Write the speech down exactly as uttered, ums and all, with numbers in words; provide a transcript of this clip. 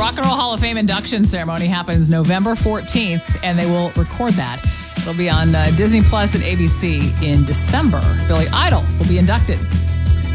Rock and Roll Hall of Fame induction ceremony happens November fourteenth, and they will record that. It'll be on uh, Disney Plus and A B C in December. Billy Idol will be inducted.